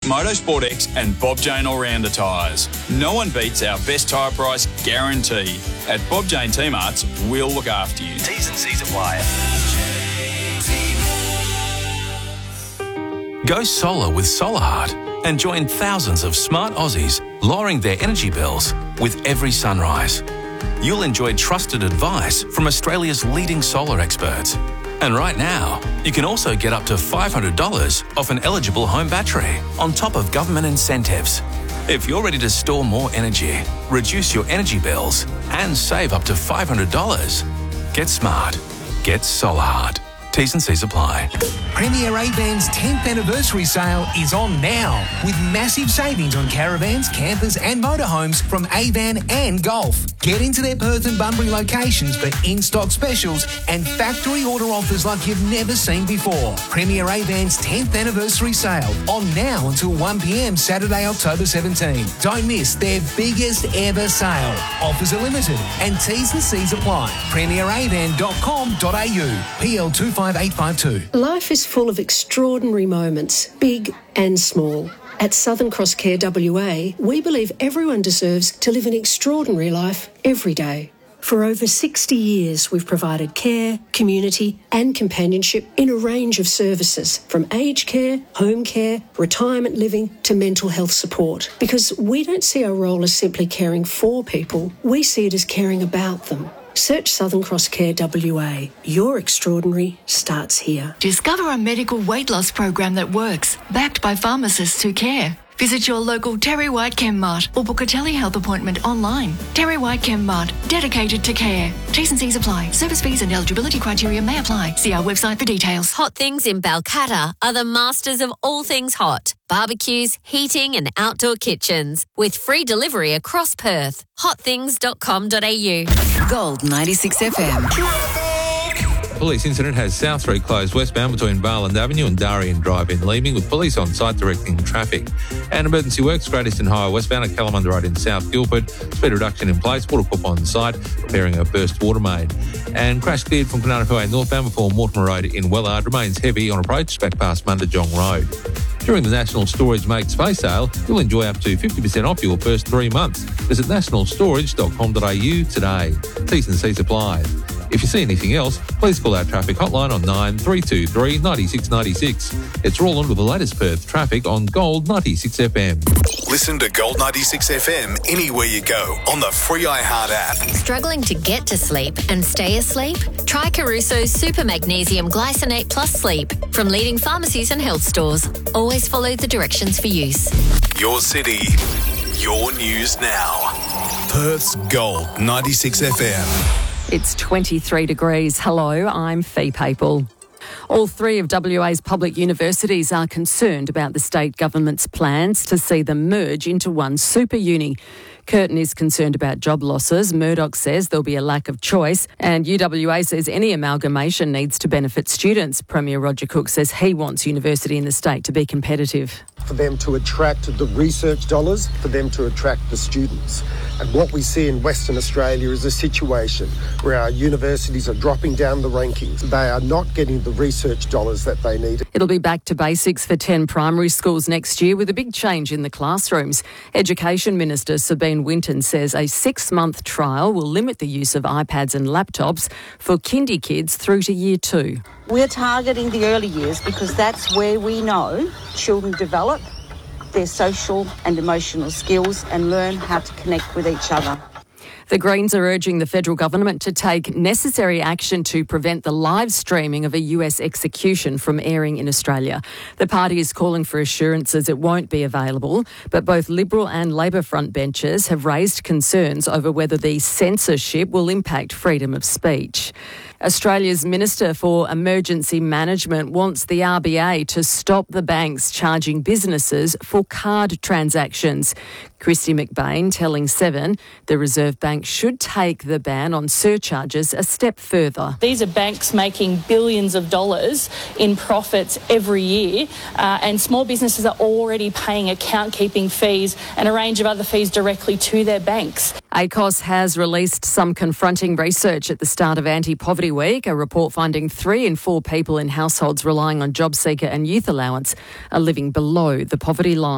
Motorsport X and Bob Jane All-Rounder tyres. No one beats our best tyre price guarantee. At Bob Jane T-Marts, we'll look after you. T's and C's apply. Go solar with Solarheart and join thousands of smart Aussies lowering their energy bills with every sunrise. You'll enjoy trusted advice from Australia's leading solar experts. And right now, you can also get up to $500 off an eligible home battery on top of government incentives. If you're ready to store more energy, reduce your energy bills and save up to $500, get smart. Get Solarheart. T's and C's apply. Premier Avan's 10th anniversary sale is on now with massive savings on caravans, campers and motorhomes from Avan and Golf. Get into their Perth and Bunbury locations for in-stock specials and factory order offers like you've never seen before. Premier Avan's 10th anniversary sale on now until 1 p.m. Saturday, October 17. Don't miss their biggest ever sale. Offers are limited and T's and C's apply. premieravan.com.au. PL 25852. Life is full of extraordinary moments, big and small. At Southern Cross Care WA, we believe everyone deserves to live an extraordinary life every day. For over 60 years, we've provided care, community and companionship in a range of services, from aged care, home care, retirement living to mental health support. Because we don't see our role as simply caring for people, we see it as caring about them. Search Southern Cross Care WA. Your extraordinary starts here. Discover a medical weight loss program that works, backed by pharmacists who care. Visit your local Terry White Chemmart or book a telehealth appointment online. Terry White Chemmart, dedicated to care. T's and C's apply. Service fees and eligibility criteria may apply. See our website for details. Hot Things in Balcatta are the masters of all things hot. Barbecues, heating and outdoor kitchens. With free delivery across Perth. hotthings.com.au. Gold 96 FM. Police incident has South Street closed westbound between Barland Avenue and Darien Drive in Leeming, with police on site directing traffic. And emergency works, Great Eastern Highway westbound at Kalamunda Road in South Guildford. Speed reduction in place, Watercorp on site, repairing a burst water main. And crash cleared from Kanata Highway northbound before Mortimer Road in Wellard. Remains heavy on approach back past Mundajong Road. During the National Storage Make Space sale, you'll enjoy up to 50% off your first 3 months. Visit nationalstorage.com.au today. T's and C's apply. If you see anything else, please call our traffic hotline on 9323 9696. It's Roland with the latest Perth traffic on Gold 96 FM. Listen to Gold 96 FM anywhere you go on the free iHeart app. Struggling to get to sleep and stay asleep? Try Caruso's Super Magnesium Glycinate Plus Sleep from leading pharmacies and health stores. Always follow the directions for use. Your city, your news now. Perth's Gold 96 FM. It's 23 degrees. Hello, I'm Fee Papel. All three of WA's public universities are concerned about the state government's plans to see them merge into one super uni. Curtin is concerned about job losses. Murdoch says there'll be a lack of choice. And UWA says any amalgamation needs to benefit students. Premier Roger Cook says he wants university in the state to be competitive. For them to attract the research dollars, for them to attract the students. And what we see in Western Australia is a situation where our universities are dropping down the rankings. They are not getting the research dollars that they need. It'll be back to basics for 10 primary schools next year with a big change in the classrooms. Education Minister Sabine Winton says a 6-month trial will limit the use of iPads and laptops for kindy kids through to year 2. We're targeting the early years because that's where we know children develop their social and emotional skills and learn how to connect with each other. The Greens are urging the federal government to take necessary action to prevent the live streaming of a US execution from airing in Australia. The party is calling for assurances it won't be available, but both Liberal and Labor frontbenchers have raised concerns over whether the censorship will impact freedom of speech. Australia's Minister for Emergency Management wants the RBA to stop the banks charging businesses for card transactions. Christy McBain telling Seven the Reserve Bank should take the ban on surcharges a step further. These are banks making billions of dollars in profits every year, and small businesses are already paying account-keeping fees and a range of other fees directly to their banks. ACOS has released some confronting research at the start of Anti-Poverty Week, a report finding 3 in 4 people in households relying on JobSeeker and youth allowance are living below the poverty line.